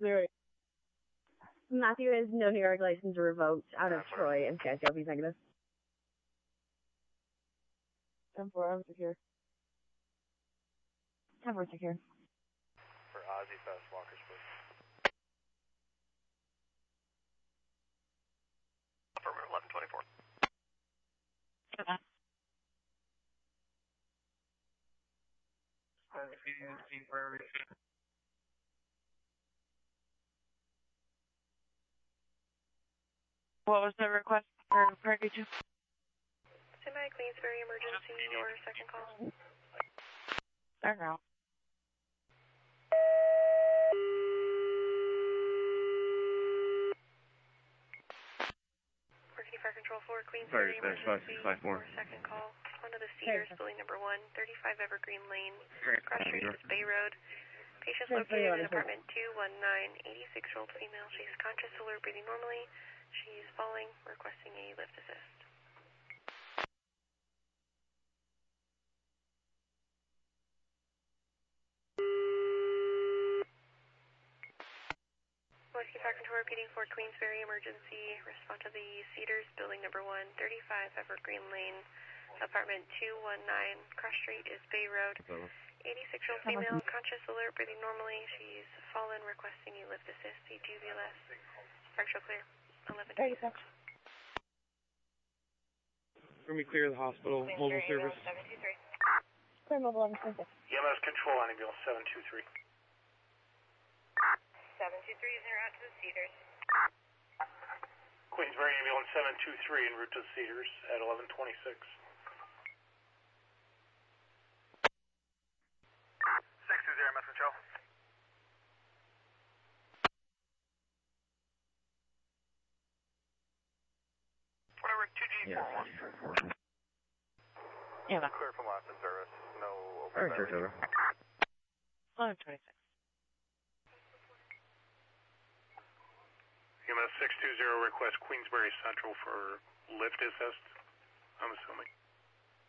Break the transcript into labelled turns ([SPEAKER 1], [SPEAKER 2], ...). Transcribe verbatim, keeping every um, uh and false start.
[SPEAKER 1] Mary. Matthew has no New York license revoked out of Troy and schedule. He's negative. ten four, I'm secure. ten four, secure.
[SPEAKER 2] For Ozzy, fast walkers, please. Affirmative, eleven twenty-four.
[SPEAKER 1] Okay. What was the request for Parky two?
[SPEAKER 3] Semi Queensbury emergency, your second call.
[SPEAKER 1] There now.
[SPEAKER 3] Parky Fire Control four, Queensbury emergency, your second call. Onto the Cedars, building number one, thirty-five Evergreen Lane, Cross Street, Bay Road. Patient's located in apartment two one nine, eighty-six-year-old female. She's conscious, alert, breathing normally. She's falling, requesting a lift assist. Whiskey Fire Control repeating for Queensbury emergency. Respond to the Cedars, building number one, thirty-five Evergreen Lane, apartment two one nine, Cross Street is Bay Road. eighty-six-year-old female, conscious, alert, breathing normally. She's fallen, requesting a lift assist. C two V L S. Partial clear. eleven twenty-six.
[SPEAKER 4] For me, clear the hospital, mobile service.
[SPEAKER 3] seven two three.
[SPEAKER 1] Clear mobile eleven twenty-six.
[SPEAKER 2] E M S control on ambulance seven two three.
[SPEAKER 3] seven two three is en route to the Cedars.
[SPEAKER 2] Queensbury ambulance seven two three en route to the Cedars at eleven twenty-six. six two zero, E M S control. Whatever, two G four one.
[SPEAKER 1] Yeah,
[SPEAKER 2] Clear from last in service. No open
[SPEAKER 4] Alright, church over.
[SPEAKER 1] eleven twenty-six.
[SPEAKER 2] E M S six two zero request Queensbury Central for lift assist, I'm assuming.